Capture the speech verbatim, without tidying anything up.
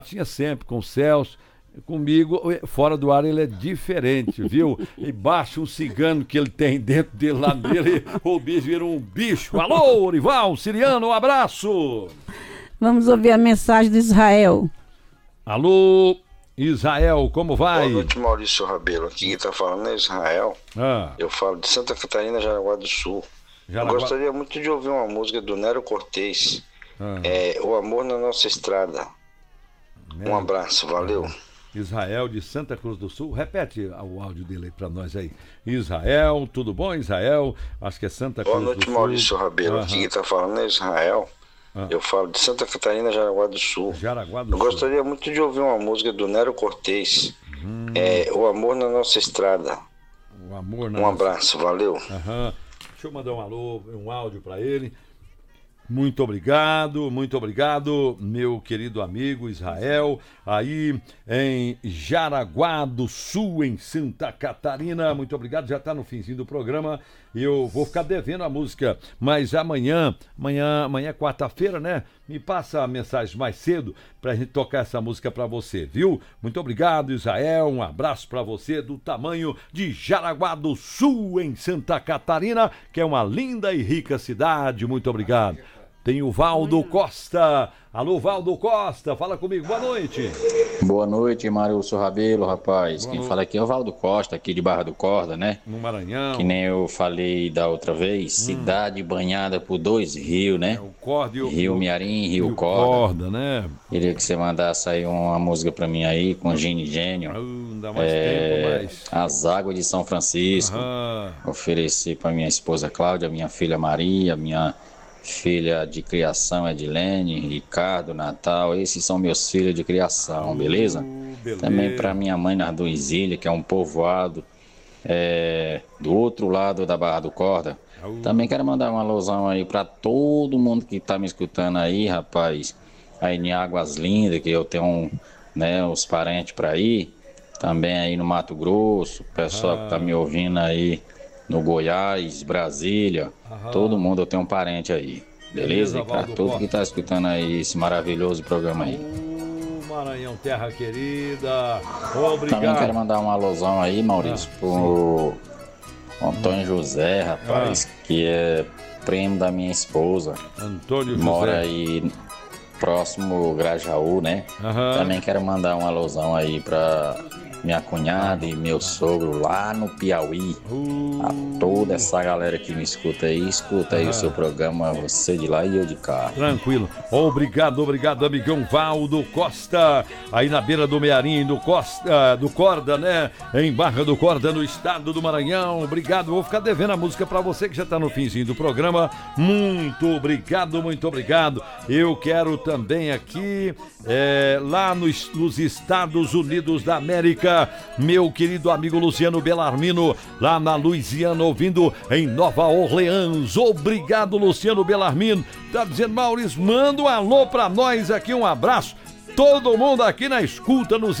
Tinha sempre com o Celso. Comigo, fora do ar, ele é diferente, viu? E baixa um cigano que ele tem dentro dele, lá dele, o bicho vira um bicho. Alô, Orival, Siriano, um abraço! Vamos ouvir a mensagem de Israel. Alô, Israel, como vai? Boa noite, Maurício Rabelo. Aqui quem tá falando é Israel. Ah. Eu falo de Santa Catarina, Jaraguá do Sul. Jaraguá... Eu gostaria muito de ouvir uma música do Nero Cortez. Ah. É O Amor na Nossa Estrada. Nero... Um abraço, valeu. Israel de Santa Cruz do Sul, repete o áudio dele aí pra nós aí. Israel, tudo bom, Israel? Acho que é Santa Cruz do Sul. Boa noite, Maurício Rabelo. Aqui quem tá falando é Israel. Ah. Eu falo de Santa Catarina, Jaraguá do Sul. Jaraguá do Eu Sul. gostaria muito de ouvir uma música do Nero Cortez. Hum. É O Amor na Nossa Estrada. O amor na um nossa... abraço, valeu. Aham. Deixa eu mandar um alô, um áudio pra ele. Muito obrigado, muito obrigado, meu querido amigo Israel, aí em Jaraguá do Sul, em Santa Catarina. Muito obrigado, já está no finzinho do programa. Eu vou ficar devendo a música, mas amanhã, amanhã, amanhã é quarta-feira, né? Me passa a mensagem mais cedo pra gente tocar essa música pra você, viu? Muito obrigado, Israel, um abraço pra você do tamanho de Jaraguá do Sul, em Santa Catarina, que é uma linda e rica cidade. Muito obrigado. Tem o Valdo Costa. Alô, Valdo Costa, fala comigo, boa noite. Boa noite, Maurício Rabelo, rapaz. Boa Quem noite. Fala aqui é o Valdo Costa, aqui de Barra do Corda, né? No Maranhão. Que nem eu falei da outra vez, hum. cidade banhada por dois rios, né? É, o Corda e o... Rio Miarim, Rio, Rio Corda. Corda, né? Queria que você mandasse aí uma música pra mim aí, com Gene Gênio. Uh, dá mais é, tempo, mais. As Águas de São Francisco. Aham. Oferecer pra minha esposa Cláudia, minha filha Maria, minha... filha de criação Edilene, Ricardo, Natal, esses são meus filhos de criação, beleza? Uh, beleza. Também para minha mãe nas Duas Ilhas, que é um povoado é, do outro lado da Barra do Corda. Uh. Também quero mandar uma alusão aí para todo mundo que tá me escutando aí, rapaz. Aí em Águas Lindas, que eu tenho um, né, os parentes para ir. Também aí no Mato Grosso, o pessoal ah. que tá me ouvindo aí no Goiás, Brasília, Aham. todo mundo eu tenho um parente aí, beleza? beleza e para todo que tá escutando aí esse maravilhoso programa aí. Uh, Maranhão, terra querida, obrigado. Também quero mandar uma alusão aí, Maurício, ah, pro sim. Antônio José, rapaz, ah. que é primo da minha esposa. Antônio José. Mora aí próximo Grajaú, né? Aham. Também quero mandar uma alusão aí pra... minha cunhada e meu sogro lá no Piauí. Uh. A toda essa galera que me escuta aí, escuta aí ah. o seu programa, você de lá e eu de cá. Tranquilo. Obrigado, obrigado, amigão Valdo Costa, aí na beira do Mearim, do Costa, do Corda, né? Em Barra do Corda, no estado do Maranhão. Obrigado, vou ficar devendo a música pra você que já tá no finzinho do programa. Muito obrigado, muito obrigado. Eu quero também aqui, é, lá nos, nos Estados Unidos da América, meu querido amigo Luciano Belarmino, lá na Louisiana, ouvindo em Nova Orleans. Obrigado, Luciano Belarmino. Tá dizendo, Maurício, manda um alô pra nós aqui, um abraço. Todo mundo aqui na escuta, nos